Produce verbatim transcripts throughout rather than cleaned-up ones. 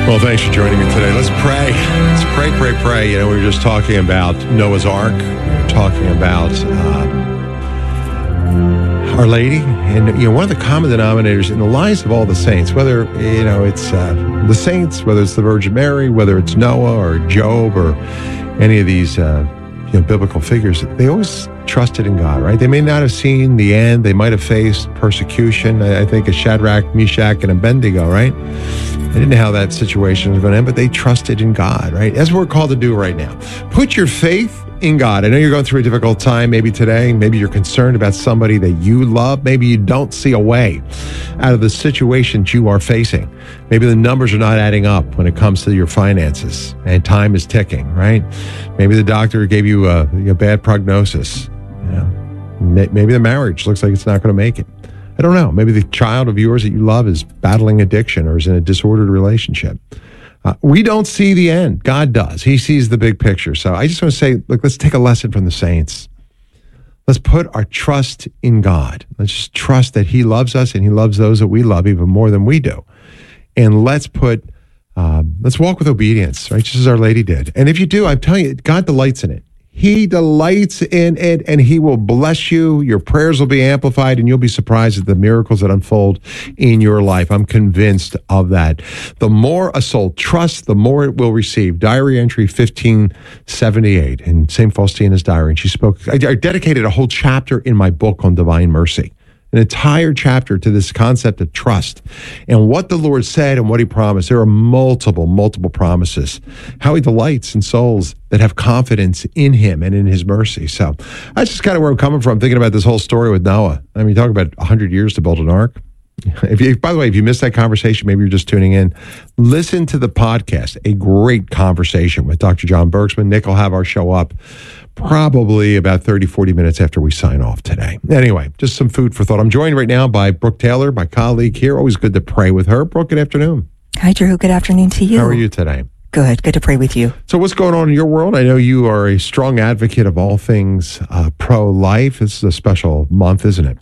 Well, thanks for joining me today. Let's pray. Let's pray, pray, pray. You know, we were just talking about Noah's Ark. We were talking about um, Our Lady. And, you know, one of the common denominators in the lives of all the saints, whether, you know, it's uh, the saints, whether it's the Virgin Mary, whether it's Noah or Job or any of these uh, you know, biblical figures, they always trusted in God, right? They may not have seen the end. They might have faced persecution. I, I think of Shadrach, Meshach, and Abednego, right? They didn't know how that situation was going to end, but they trusted in God, right? As we're called to do right now. Put your faith in God. I know you're going through a difficult time, maybe today. Maybe you're concerned about somebody that you love. Maybe you don't see a way out of the situations you are facing. Maybe the numbers are not adding up when it comes to your finances and time is ticking, right? Maybe the doctor gave you a, a bad prognosis. You know, maybe the marriage looks like it's not going to make it. I don't know. Maybe the child of yours that you love is battling addiction or is in a disordered relationship. Uh, we don't see the end. God does. He sees the big picture. So I just want to say, look, let's take a lesson from the saints. Let's put our trust in God. Let's just trust that he loves us and he loves those that we love even more than we do. And let's put, um, let's walk with obedience, right? Just as Our Lady did. And if you do, I'm telling you, God delights in it. He delights in it, and he will bless you. Your prayers will be amplified, and you'll be surprised at the miracles that unfold in your life. I'm convinced of that. The more a soul trusts, the more it will receive. Diary entry fifteen seventy-eight in Saint Faustina's diary. And she spoke, I, I dedicated a whole chapter in my book on divine mercy. An entire chapter to this concept of trust and what the Lord said and what he promised. There are multiple, multiple promises. How he delights in souls that have confidence in him and in his mercy. So that's just kind of where I'm coming from, thinking about this whole story with Noah. I mean, talk about one hundred years to build an ark. If you, by the way, if you missed that conversation, maybe you're just tuning in, listen to the podcast, a great conversation with Doctor John Bergsman. Nick will have our show up probably about thirty, forty minutes after we sign off today. Anyway, just some food for thought. I'm joined right now by Brooke Taylor, my colleague here. Always good to pray with her. Brooke, good afternoon. Hi, Drew. Good afternoon to you. How are you today? Good. Good to pray with you. So what's going on in your world? I know you are a strong advocate of all things uh, pro-life. This is a special month, isn't it?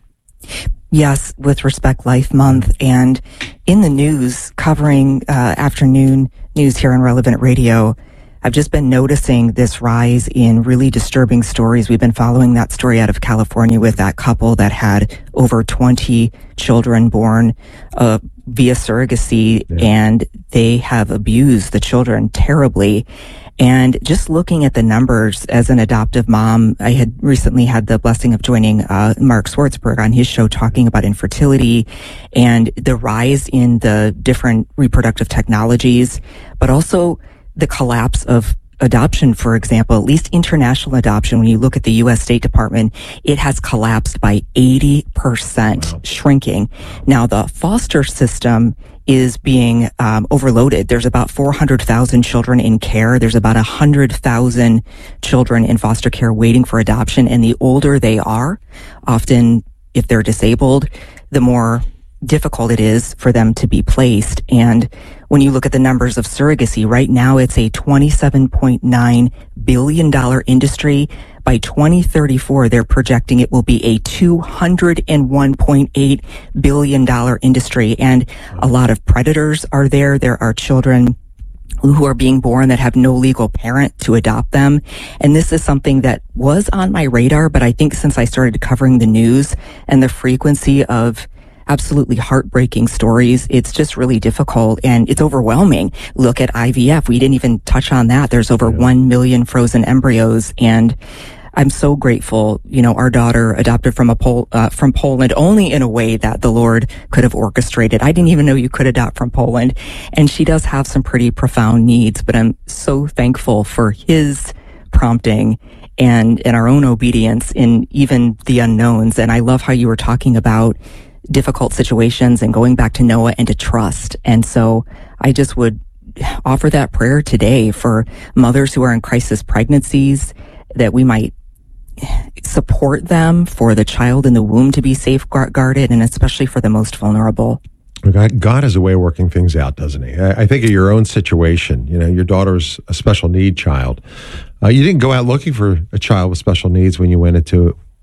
Yes, with Respect Life Month. And in the news, covering uh, afternoon news here on Relevant Radio, I've just been noticing this rise in really disturbing stories. We've been following that story out of California with that couple that had over twenty children born uh, via surrogacy, yeah. And they have abused the children terribly. And just looking at the numbers as an adoptive mom, I had recently had the blessing of joining uh, Mark Swartzberg on his show talking about infertility and the rise in the different reproductive technologies, but also the collapse of adoption, for example, at least international adoption. When you look at the U S State Department, it has collapsed by eighty percent, wow. Shrinking. Now, the foster system is being um, overloaded. There's about four hundred thousand children in care. There's about one hundred thousand children in foster care waiting for adoption. And the older they are, often if they're disabled, the more difficult it is for them to be placed. And when you look at the numbers of surrogacy, right now it's a twenty-seven point nine billion dollars industry. By twenty thirty-four, they're projecting it will be a two hundred one point eight billion dollars industry. And a lot of predators are there. There are children who are being born that have no legal parent to adopt them. And this is something that was on my radar, but I think since I started covering the news and the frequency of absolutely heartbreaking stories, it's just really difficult and it's overwhelming. Look at I V F. We didn't even touch on that. There's over yeah. one million frozen embryos, and I'm so grateful. You know, our daughter adopted from a Pol- uh, from Poland only in a way that the Lord could have orchestrated. I didn't even know you could adopt from Poland, and she does have some pretty profound needs, but I'm so thankful for his prompting and, and our own obedience in even the unknowns. And I love how you were talking about difficult situations and going back to Noah and to trust. And so I just would offer that prayer today for mothers who are in crisis pregnancies, that we might support them, for the child in the womb to be safeguarded, and especially for the most vulnerable. God, God has a way of working things out, doesn't he? I, I think of your own situation. You know, your daughter's a special need child. Uh, you didn't go out looking for a child with special needs when you went into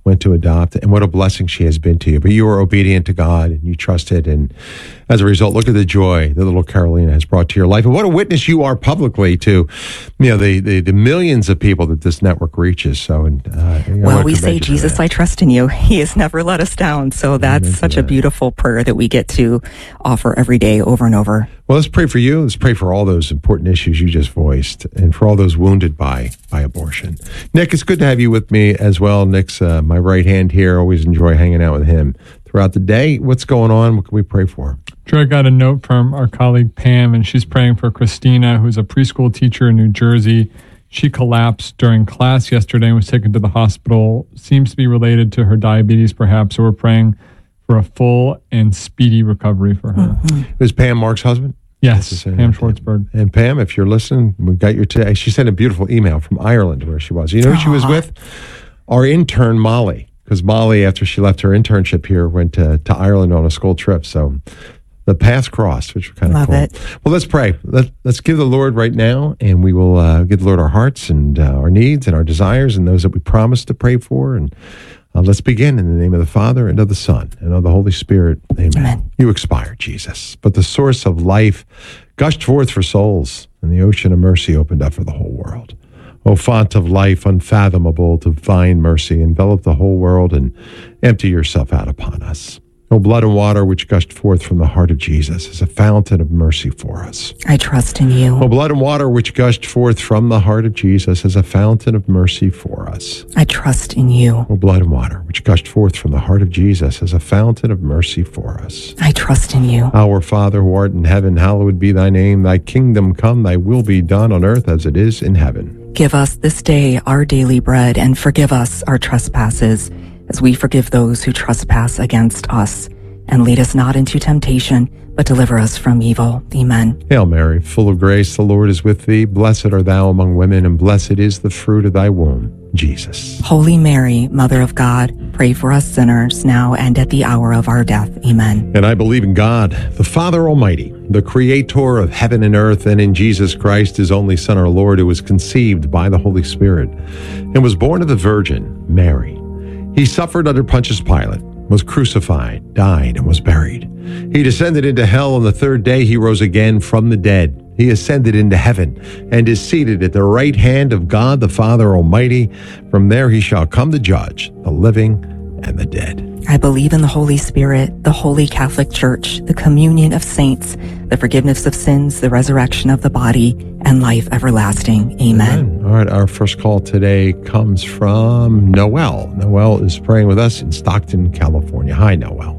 went to adopt, and what a blessing she has been to you. But you were obedient to God, and you trusted, and as a result, look at the joy that little Carolina has brought to your life, and what a witness you are publicly to, you know, the the, the millions of people that this network reaches. So, and uh, you know, well, we say, Jesus, I trust in you. He has never let us down. So that's Amen such a beautiful prayer that we get to offer every day, over and over. Well, let's pray for you. Let's pray for all those important issues you just voiced, and for all those wounded by by abortion. Nick, it's good to have you with me as well. Nick's uh, my right hand here. Always enjoy hanging out with him throughout the day. What's going on? What can we pray for? Joy got a note from our colleague Pam, and she's praying for Christina, who's a preschool teacher in New Jersey. She collapsed during class yesterday and was taken to the hospital. Seems to be related to her diabetes, perhaps. So we're praying for a full and speedy recovery for her. Mm-hmm. Is Pam Mark's husband? Yes, Pam Schwartzberg. And Pam, if you're listening, we got your today. She sent a beautiful email from Ireland where she was. You know who she was with? Our intern, Molly. Because Molly, after she left her internship here, went to, to Ireland on a school trip. So the paths crossed, which was kind of Love cool. It. Well, let's pray. Let, let's give the Lord right now, and we will uh, give the Lord our hearts and uh, our needs and our desires and those that we promised to pray for. And uh, let's begin in the name of the Father, and of the Son, and of the Holy Spirit. Amen. Amen. You expired, Jesus, but the source of life gushed forth for souls, and the ocean of mercy opened up for the whole world. O font of life, unfathomable, divine mercy, envelop the whole world and empty yourself out upon us. O blood and water which gushed forth from the heart of Jesus is a fountain of mercy for us. I trust in you. O blood and water which gushed forth from the heart of Jesus is a fountain of mercy for us. I trust in you. O blood and water which gushed forth from the heart of Jesus is a fountain of mercy for us. I trust in you. Our Father who art in heaven, hallowed be thy name. Thy kingdom come, thy will be done on earth as it is in heaven. Give us this day our daily bread, and forgive us our trespasses, as we forgive those who trespass against us. And lead us not into temptation, but deliver us from evil. Amen. Hail Mary, full of grace, the Lord is with thee. Blessed art thou among women, and blessed is the fruit of thy womb, Jesus. Holy Mary, Mother of God, pray for us sinners, now and at the hour of our death. Amen. And I believe in God, the Father Almighty, the Creator of heaven and earth, and in Jesus Christ, his only Son, our Lord, who was conceived by the Holy Spirit, and was born of the Virgin Mary. He suffered under Pontius Pilate, was crucified, died, and was buried. He descended into hell. On the third day he rose again from the dead. He ascended into heaven and is seated at the right hand of God the Father Almighty. From there he shall come to judge the living and the dead. I believe in the Holy Spirit, the Holy Catholic Church, the communion of saints, the forgiveness of sins, the resurrection of the body, and life everlasting. Amen. Amen. All right, our first call today comes from Noel. Noel is praying with us in Stockton, California. Hi, Noel.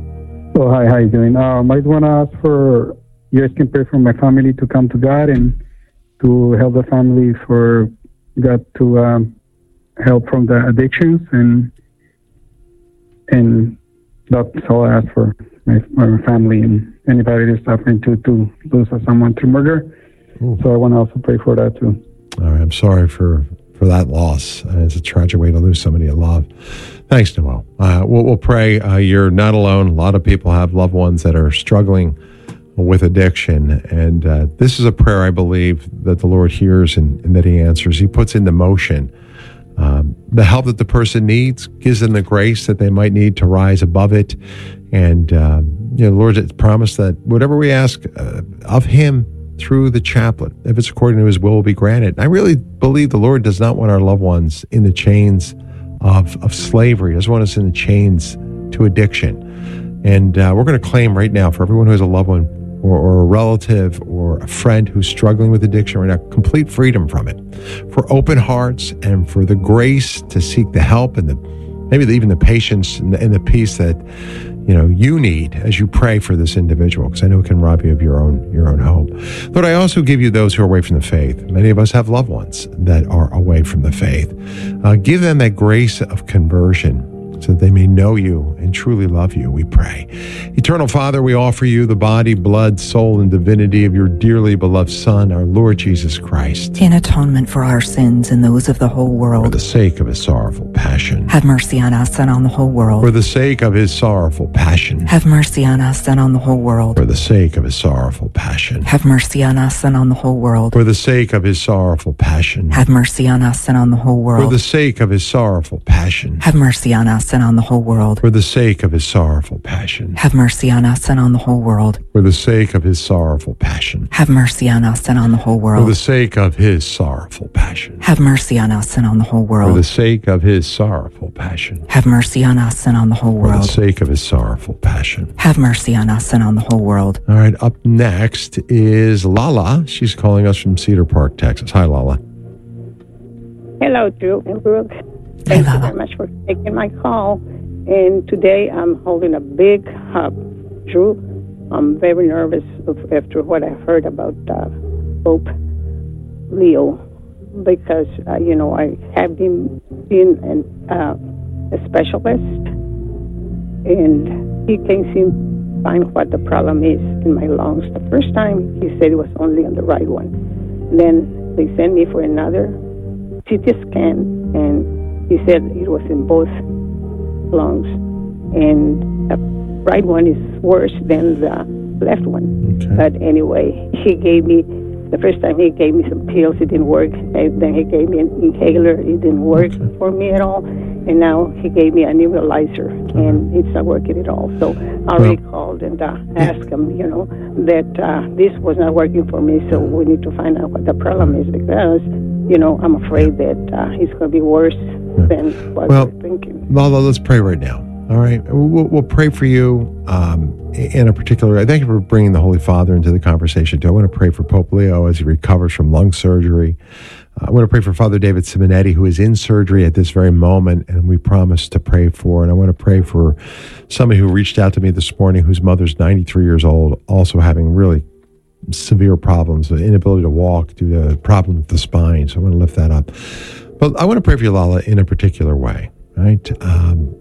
Oh, hi, how you doing? Um, I want to ask for, you guys can pray for my family to come to God and to help the family for God to um, help from the addictions, and and that's all I ask for my, my family and anybody that's suffering to, to lose someone through murder. Ooh. So I want to also pray for that too. All right, I'm sorry for, for that loss. Uh, it's a tragic way to lose somebody you love. Thanks, Noel. Uh, we'll, we'll pray. Uh, you're not alone. A lot of people have loved ones that are struggling with addiction. And uh, this is a prayer I believe that the Lord hears and, and that he answers. He puts into motion um, the help that the person needs, gives them the grace that they might need to rise above it. And, um, you know, the Lord has promised that whatever we ask uh, of him through the chaplain, if it's according to his will, will be granted. And I really believe the Lord does not want our loved ones in the chains of, of slavery. He doesn't want us in the chains to addiction. And uh, we're going to claim right now for everyone who has a loved one or, or a relative or a friend who's struggling with addiction right now, complete freedom from it, for open hearts and for the grace to seek the help and the maybe even the patience and the, and the peace that you know you need as you pray for this individual, because I know it can rob you of your own your own hope. Lord, I also give you those who are away from the faith. Many of us have loved ones that are away from the faith. Uh, give them that grace of conversion. so that they may know you and truly love you, we pray. Eternal Father, we offer you the body, blood, soul, and divinity of your dearly beloved Son, our Lord Jesus Christ. In atonement for our sins and those of the whole world. For the sake of his sorrowful passion. Have mercy on us and on the whole world. For the sake of his sorrowful passion. Have mercy on us and on the whole world. For the sake of his sorrowful passion. Have mercy on us and on the whole world. For the sake of his sorrowful passion. Have mercy on us and on the whole world. For the sake of his sorrowful passion. Have mercy on us and on the whole world. For the sake of his sorrowful passion. Have mercy on us and on the whole world. For the sake of his sorrowful passion. Have mercy on us and on the whole world. For the sake of his sorrowful passion. Have mercy on us and on the whole world. For the sake of his sorrowful passion. Have mercy on us and on the whole world. For the sake of his sorrowful passion. Have mercy on us and on the whole world. All right, up next is Lala. She's calling us from Cedar Park, Texas. Hi, Lala. Hello, Drew and Brooke. Thank you very much for taking my call. And today I'm holding a big hug. Drew, I'm very nervous after what I heard about uh, Pope Leo, because, uh, you know, I have been been an, uh, a specialist, and he can't seem to find what the problem is in my lungs. The first time he said it was only on the right one. Then they sent me for another C T scan, and he said it was in both lungs, and the right one is worse than the left one. Okay. But anyway, he gave me, the first time he gave me some pills, it didn't work. And then he gave me an inhaler, it didn't work okay. for me at all. And now he gave me a nebulizer, okay. and it's not working at all. So I already well, called and uh, asked him, you know, that uh, this was not working for me, so we need to find out what the problem is, because, you know, I'm afraid that uh, it's going to be worse yeah. than what well, we're thinking. Lala, let's pray right now. All right, we'll, we'll pray for you um, in a particular way. Thank you for bringing the Holy Father into the conversation, too. I want to pray for Pope Leo as he recovers from lung surgery. Uh, I want to pray for Father David Simonetti, who is in surgery at this very moment, and we promise to pray for. And I want to pray for somebody who reached out to me this morning, whose mother's ninety-three years old, also having really severe problems, the inability to walk due to a problem with the spine. So I want to lift that up. But I want to pray for you, Lala, in a particular way, right? Um,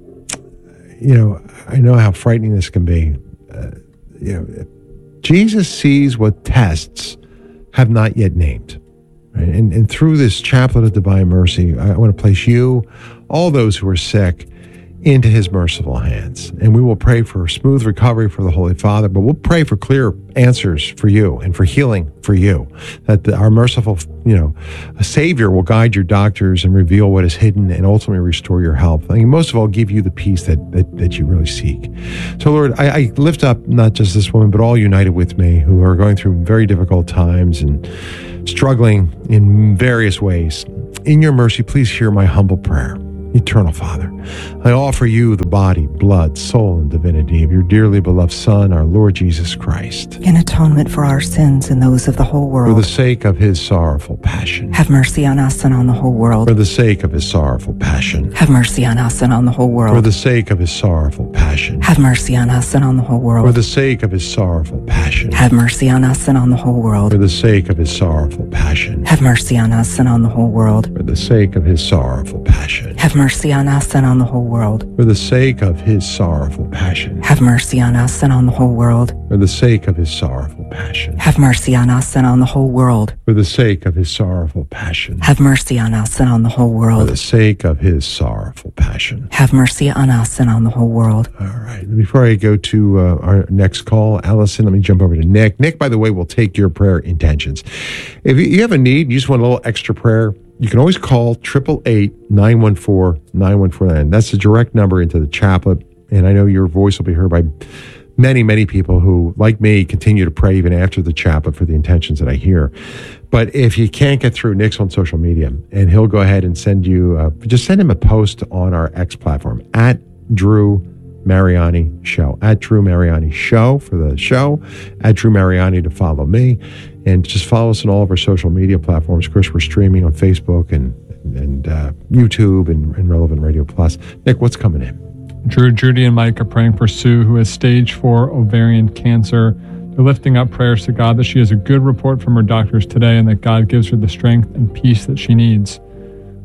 you know, I know how frightening this can be. Uh, you know, Jesus sees what tests have not yet named. Right? And, and through this chaplet of divine mercy, I want to place you, all those who are sick, into his merciful hands. And we will pray for smooth recovery for the Holy Father, but we'll pray for clear answers for you and for healing for you, that the, our merciful, you know, Savior will guide your doctors and reveal what is hidden and ultimately restore your health. And most of all, give you the peace that, that, that you really seek. So Lord, I, I lift up not just this woman, but all united with me who are going through very difficult times and struggling in various ways. In your mercy, please hear my humble prayer. Eternal Father, I offer you the body, blood, soul, and divinity of your dearly beloved Son, our Lord Jesus Christ. In atonement for our sins and those of the whole world. For the sake of his sorrowful passion. Have mercy on us and on the whole world. For the sake of his sorrowful passion. Have mercy on us and on the whole world. For the sake of his sorrowful passion. Have mercy on us and on the whole world. For the sake of his sorrowful passion. Have mercy on us and on the whole world. For the sake of his sorrowful passion. Have mercy on us and on the whole world. For the sake of his sorrowful passion. Have mercy on us and on the whole world. For the sake of his sorrowful passion. Have mercy on us and on the whole world. For the sake of his sorrowful passion. Have mercy on us and on the whole world. For the sake of his sorrowful passion. Have mercy on us and on the whole world. For the sake of his sorrowful passion. Have mercy on us and on the whole world. All right. Before I go to uh, our next call, Allison, let me jump over to Nick. Nick, by the way, will take your prayer intentions. If you have a need, you just want a little extra prayer, you can always call eight eight eight, nine one four, nine one four nine. That's the direct number into the chaplet. And I know your voice will be heard by many, many people who, like me, continue to pray even after the chaplet for the intentions that I hear. But if you can't get through, Nick's on social media, and he'll go ahead and send you, uh, just send him a post on our X platform, at Drew Mariani Show, at Drew Mariani Show for the show, at Drew Mariani to follow me, and just follow us on all of our social media platforms. Of course, we're streaming on Facebook and and uh, YouTube and, and Relevant Radio Plus. Nick, what's coming in? Drew, Judy, and Mike are praying for Sue, who has stage four ovarian cancer. They're lifting up prayers to God that she has a good report from her doctors today and that God gives her the strength and peace that she needs.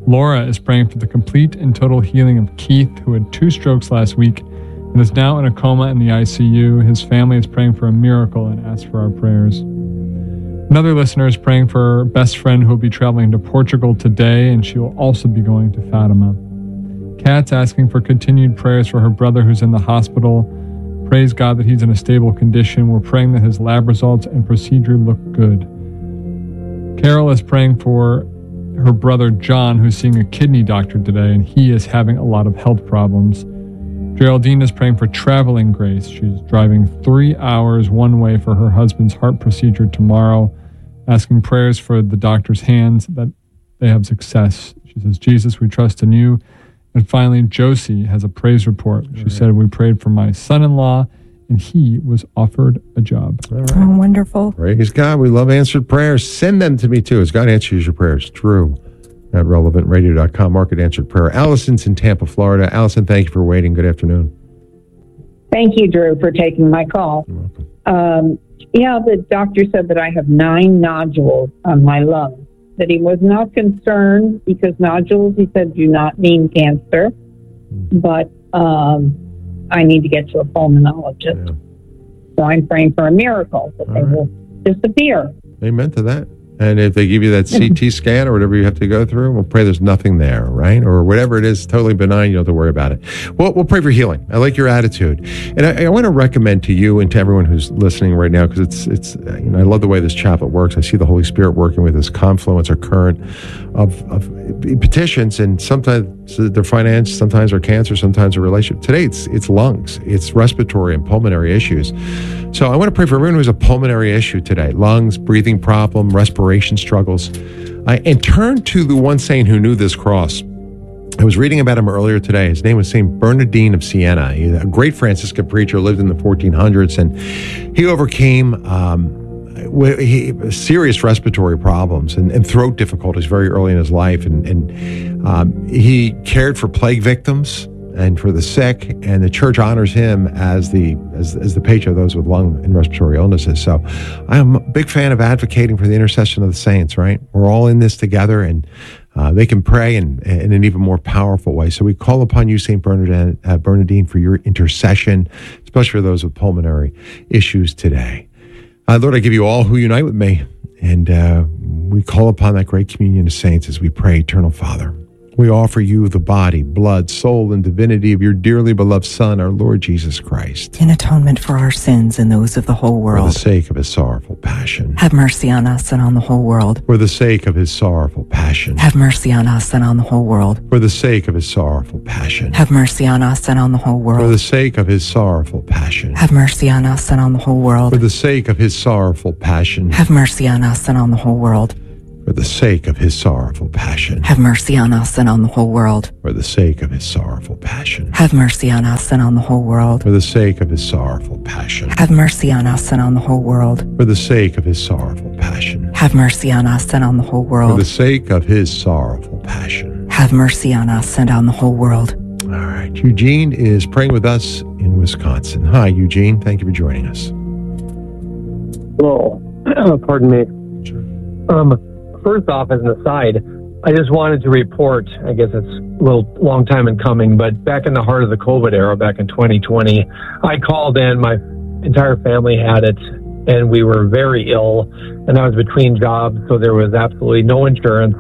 Laura is praying for the complete and total healing of Keith, who had two strokes last week and is now in a coma in the I C U. His family is praying for a miracle and asks for our prayers. Another listener is praying for her best friend who will be traveling to Portugal today, and she will also be going to Fatima. Kat's asking for continued prayers for her brother who's in the hospital. Praise God that he's in a stable condition. We're praying that his lab results and procedure look good. Carol is praying for her brother John, who's seeing a kidney doctor today, and he is having a lot of health problems. Geraldine is praying for traveling grace. She's driving three hours one way for her husband's heart procedure tomorrow, asking prayers for the doctor's hands that they have success. She says, Jesus, we trust in you. And finally, Josie has a praise report. She right. said, we prayed for my son-in-law, and he was offered a job. All right. Oh, wonderful. Praise God. We love answered prayers. Send them to me, too, as God answers your prayers. Drew at relevant radio dot com. Market answered prayer. Allison's in Tampa, Florida. Allison, thank you for waiting. Good afternoon. Thank you, Drew, for taking my call. You're welcome. Um, yeah, the doctor said that I have nine nodules on my lungs. That he was not concerned because nodules, he said, do not mean cancer. But um, I need to get to a pulmonologist. Yeah. So I'm praying for a miracle that All they right. will disappear. Amen to that. And if they give you that C T scan or whatever you have to go through, we'll pray there's nothing there, right? Or whatever it is, totally benign, you don't have to worry about it. Well, we'll pray for healing. I like your attitude. And I, I want to recommend to you and to everyone who's listening right now, because it's, it's, you know, I love the way this chaplet works. I see the Holy Spirit working with this confluence or current of, of petitions, and sometimes they're finance, sometimes they're cancer, sometimes they're relationship. Today, it's, it's lungs, it's respiratory and pulmonary issues. So I want to pray for everyone who has a pulmonary issue today, lungs, breathing problem, respiration struggles. I, and turn to the one saint who knew this cross. I was reading about him earlier today. His name was Saint Bernardine of Siena. He's a great Franciscan preacher, lived in the fourteen hundreds, and he overcame um, he, serious respiratory problems and, and throat difficulties very early in his life. And, and um, he cared for plague victims and for the sick, and the church honors him as the as, as the patron of those with lung and respiratory illnesses. So I'm a big fan of advocating for the intercession of the saints, right? We're all in this together, and uh, they can pray in, in an even more powerful way. So we call upon you, Saint Bernardine, uh, Bernardine, for your intercession, especially for those with pulmonary issues today. Uh, Lord, I give you all who unite with me, and uh, we call upon that great communion of saints as we pray, Eternal Father. We offer you the body, blood, soul, and divinity of your dearly beloved Son, our Lord Jesus Christ, in atonement for our sins and those of the whole world. For the sake of his sorrowful passion. Have mercy on us and on the whole world. For the sake of his sorrowful passion. Have mercy on us and on the whole world. For the sake of his sorrowful passion. Have mercy on us and on the whole world. For the sake of his sorrowful passion. Have mercy on us and on the whole world. For the sake of his sorrowful passion. Have mercy on us and on the whole world. For the sake of his sorrowful passion. Have mercy on us and on the whole world. For the sake of his sorrowful passion. Have mercy on us and on the whole world. For the sake of his sorrowful passion. Have mercy on us and on the whole world. For the sake of his sorrowful passion. Have mercy on us and on the whole world. For the sake of his sorrowful passion. Have mercy on us and on the whole world. All right. Eugene is praying with us in Wisconsin. Hi, Eugene. Thank you for joining us. Hello. Pardon me. Sure. Um, First off, as an aside, I just wanted to report, I guess it's a little long time in coming, but back in the heart of the COVID era, back in twenty twenty, I called in, my entire family had it, and we were very ill, and I was between jobs, so there was absolutely no insurance.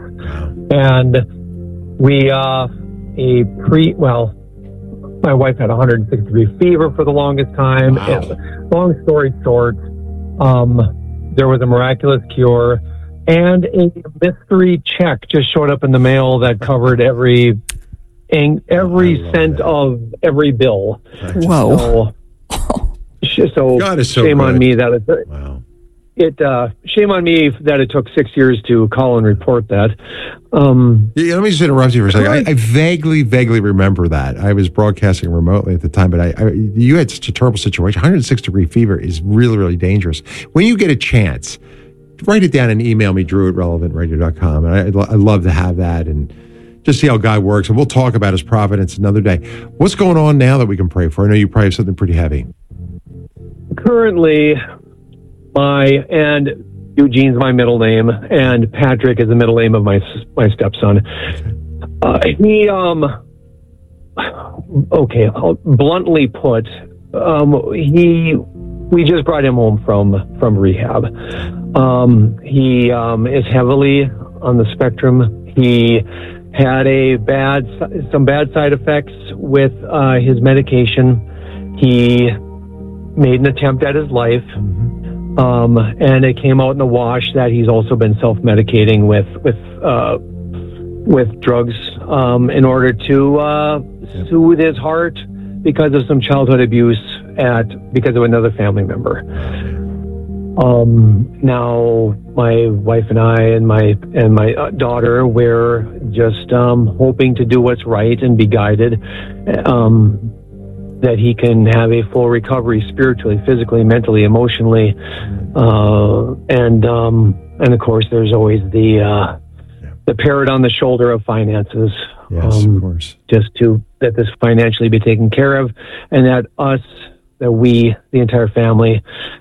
And we, uh, a pre, well, my wife had one hundred six degree fever for the longest time. Wow. And long story short, um, there was a miraculous cure. And a mystery check just showed up in the mail that covered every every cent that. of every bill. Whoa! So, so, God is so shame good. on me that it, wow. it uh, shame on me that it took six years to call and report that. Um, yeah, let me just interrupt you for a second. I, I vaguely, vaguely remember that. I was broadcasting remotely at the time, but I, I you had such a terrible situation. one hundred six degree fever is really, really dangerous. When you get a chance, write it down and email me, Drew at relevant radio dot com. And I'd, I'd love to have that and just see how God works. And we'll talk about his providence another day. What's going on now that we can pray for? I know you probably have something pretty heavy. Currently, my, and Eugene's my middle name, and Patrick is the middle name of my my stepson. Uh, he, um, okay, I'll bluntly put, um, he, we just brought him home from, from rehab. Um, he um, is heavily on the spectrum. He had a bad, some bad side effects with uh, his medication. He made an attempt at his life, mm-hmm. um, and it came out in the wash that he's also been self-medicating with with uh, with drugs um, in order to uh, yeah. soothe his heart because of some childhood abuse at because of another family member. Um, now my wife and I and my and my uh, daughter, we're just um, hoping to do what's right and be guided, um, that he can have a full recovery spiritually, physically, mentally, emotionally, uh, and um, and of course there's always the uh, the parrot on the shoulder of finances. Yes, um, of course. Just to that this financially be taken care of, and that us, that we, the entire family,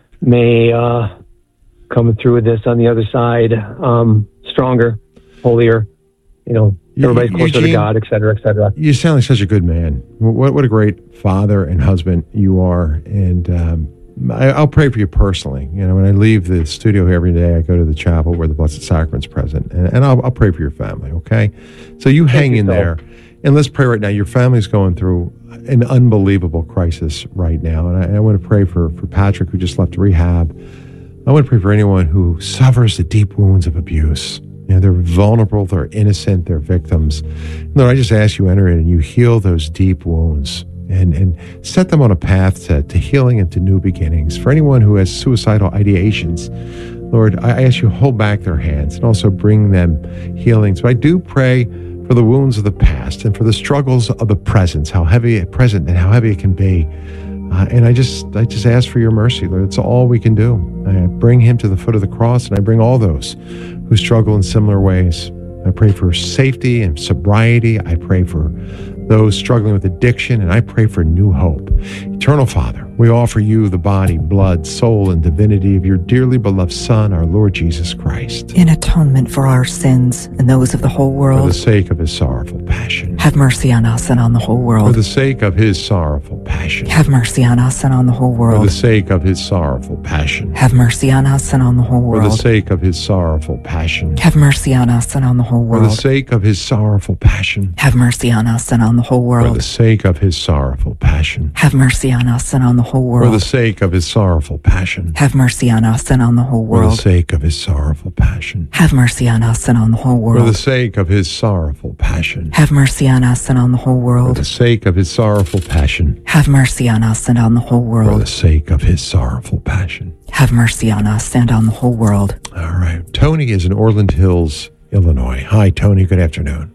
may uh, come through this on the other side um, stronger, holier, you know, everybody's closer Eugene, to God, et cetera, et cetera. You sound like such a good man. What what a great father and husband you are. And um, I, I'll pray for you personally. You know, when I leave the studio here every day, I go to the chapel where the Blessed Sacrament's present, and, and I'll, I'll pray for your family, okay? So you hang Thank in you, there. And let's pray right now. Your family's going through an unbelievable crisis right now. And I, I want to pray for, for Patrick, who just left rehab. I want to pray for anyone who suffers the deep wounds of abuse. You know, they're vulnerable, they're innocent, they're victims. Lord, I just ask you enter in and you heal those deep wounds and, and set them on a path to, to healing and to new beginnings. For anyone who has suicidal ideations, Lord, I ask you hold back their hands and also bring them healings. But I do pray for the wounds of the past and for the struggles of the present, how heavy at present and how heavy it can be. Uh, and I just I just ask for your mercy, Lord. That's all we can do. I bring him to the foot of the cross, and I bring all those who struggle in similar ways. I pray for safety and sobriety. I pray for those struggling with addiction, and I pray for new hope. Eternal Father, we offer you the body, blood, soul, and divinity of your dearly beloved Son, our Lord Jesus Christ. In atonement for our sins and those of the whole world. For the sake of his sorrowful passion. Have mercy on us and on the whole world. For the sake of his sorrowful passion. Have mercy on us and on the whole world. For the sake of his sorrowful passion. Have mercy on us and on the whole world. For the sake of his sorrowful passion. Have mercy on us and on the whole world. For the sake of his sorrowful passion. Have mercy on us and on the whole world. For the sake of his sorrowful passion. Have mercy on us and on the whole world. For the sake of his sorrowful passion. Have mercy on us and on the whole world. For the sake of his sorrowful passion. Have mercy on us and on the whole world. For the sake of his sorrowful passion. Have mercy on us and on the whole world. For the sake of his sorrowful passion. Have mercy on us and on the whole world. For the sake of his sorrowful passion. Have mercy on us and on the whole world. All right. Tony is in Orland Hills, Illinois. Hi, Tony. Good afternoon.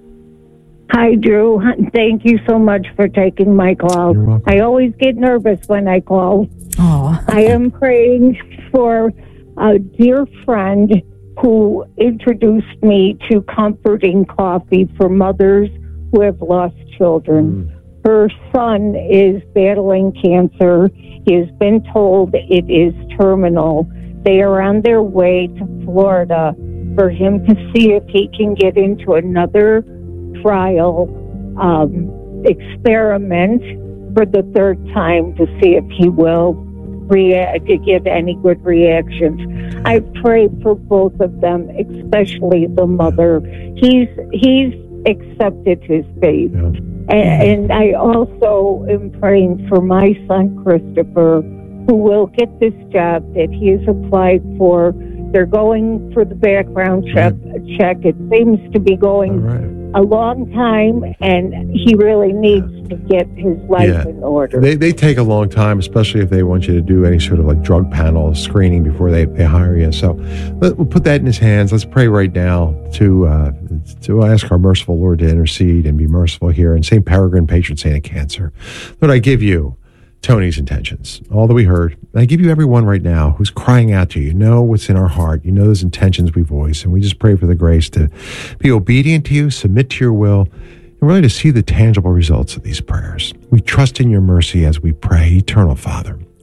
Hi, Drew. Thank you so much for taking my call. You're welcome. I always get nervous when I call. Oh. I am praying for a dear friend who introduced me to Comforting Coffee for mothers who have lost children. Mm. Her son is battling cancer. He has been told it is terminal. They are on their way to Florida for him to see if he can get into another trial um, experiment for the third time to see if he will react, to get any good reactions. I pray for both of them, especially the mother. He's he's accepted his fate. Yeah. And, and I also am praying for my son, Christopher, who will get this job that he has applied for. They're going for the background check. Right. check. It seems to be going right. a long time, and he really needs to get his life yeah. in order. They they take a long time, especially if they want you to do any sort of like drug panel screening before they, they hire you. So let, we'll put that in his hands. Let's pray right now to uh, to ask our merciful Lord to intercede and be merciful here. And Saint Peregrine, patron saint of cancer. Lord, I give you Tony's intentions, all that we heard. I give you everyone right now who's crying out to you. You know what's in our heart. You know those intentions we voice. And we just pray for the grace to be obedient to you, submit to your will, and really to see the tangible results of these prayers. We trust in your mercy as we pray. Eternal Father,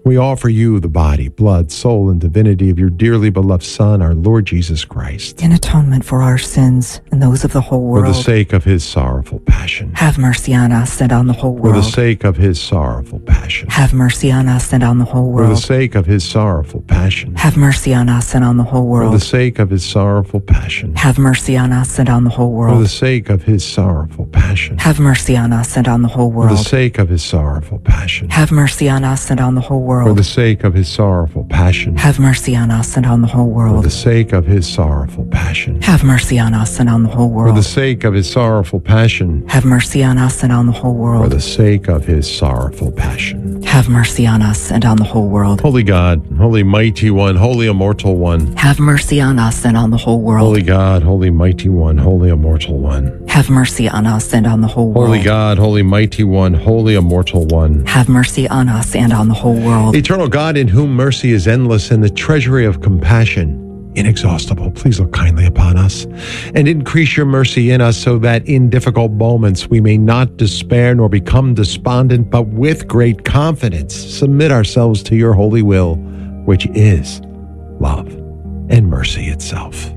We offer you the body, blood, soul, and divinity of your dearly beloved Son, our Lord Jesus Christ. In atonement for our sins and those of the whole world. For the sake of his sorrowful passion. Have mercy on us and on the whole world. For the sake of his sorrowful passion. Have mercy on us and on the whole world. For the sake of his sorrowful passion. Have mercy on us and on the whole world. For the sake of his sorrowful passion. Have mercy on us and on the whole world. For the sake of his sorrowful passion. Have mercy on us and on the whole world. For the sake of his sorrowful passion. Have mercy on us and on the whole world. For the sake of his sorrowful passion. Have mercy on us and on the whole world. For the sake of his sorrowful passion. Have mercy on us and on the whole world. For the sake of his sorrowful passion. Have mercy on us and on the whole world. For the sake of his sorrowful passion. Have mercy on us and on the whole world. Holy God, holy mighty one, holy immortal one. Have mercy on us and on the whole world. Holy God, holy mighty one, holy immortal one. Have mercy on us and on the whole world. Holy God, holy mighty one, holy immortal one. Have mercy on us and on the whole world. Eternal God, in whom mercy is endless and the treasury of compassion inexhaustible, please look kindly upon us and increase your mercy in us so that in difficult moments we may not despair nor become despondent, but with great confidence submit ourselves to your holy will, which is love and mercy itself.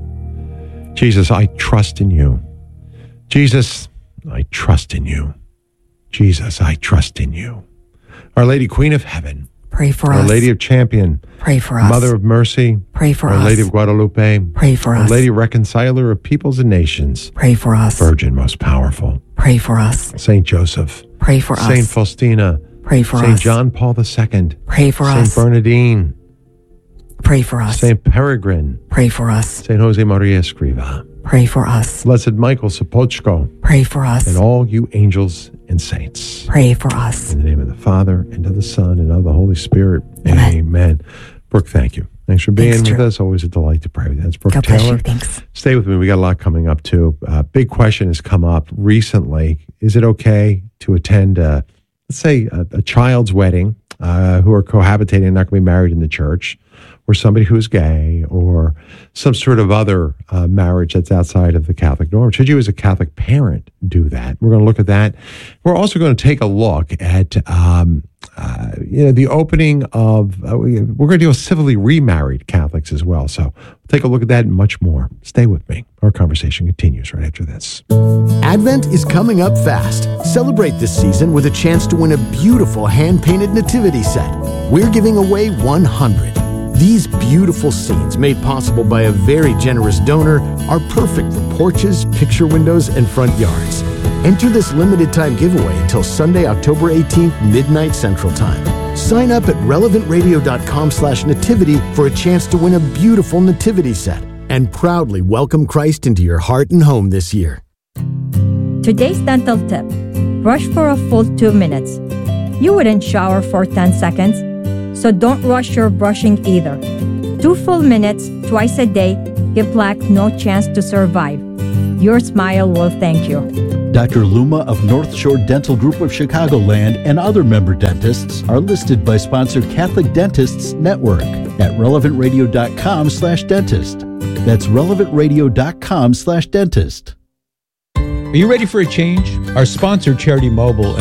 Jesus, I trust in you. Jesus, I trust in you. Jesus, I trust in you. Our Lady, Queen of Heaven, pray for Our us. Our Lady of Champion, pray for us. Mother of Mercy, pray for Our us. Our Lady of Guadalupe, pray for Our us. Lady Reconciler of Peoples and Nations, pray for us. Virgin most powerful, pray for us. Saint Joseph, pray for us. Saint Faustina, pray for Saint us. John Paul the Second, pray for Saint us. Saint Bernardine, pray for us. Saint Peregrine, pray for us. Saint Jose Maria Escriva, pray for us. Blessed Michael Sapochko, pray for us. And all you angels and saints, pray for us. In the name of the Father, and of the Son, and of the Holy Spirit. Amen. Amen. Brooke, thank you. Thanks for being Thanks, with Drew. us. Always a delight to pray with you. That's Brooke God Taylor. bless you. Thanks. Stay with me. We got a lot coming up, too. Uh, big question has come up recently. Is it okay to attend, uh, let's say, a, a child's wedding uh, who are cohabitating and not going to be married in the church, or somebody who is gay, or some sort of other uh, marriage that's outside of the Catholic norm? Should you, as a Catholic parent, do that? We're going to look at that. We're also going to take a look at, um, uh, you know, the opening of, uh, we, we're going to deal with civilly remarried Catholics as well. So we'll take a look at that and much more. Stay with me. Our conversation continues right after this. Advent is coming up fast. Celebrate this season with a chance to win a beautiful hand-painted nativity set. We're giving away one hundred. These beautiful scenes, made possible by a very generous donor, are perfect for porches, picture windows, and front yards. Enter this limited-time giveaway until Sunday, October eighteenth, midnight Central Time. Sign up at relevant radio dot com slash nativity for a chance to win a beautiful nativity set and proudly welcome Christ into your heart and home this year. Today's dental tip: brush for a full two minutes. You wouldn't shower for ten seconds. So don't rush your brushing either. Two full minutes, twice a day, give plaque no chance to survive. Your smile will thank you. Doctor Luma of North Shore Dental Group of Chicagoland and other member dentists are listed by sponsor Catholic Dentists Network at relevant radio dot com slash dentist. That's relevant radio dot com slash dentist. Are you ready for a change? Our sponsor, Charity Mobile,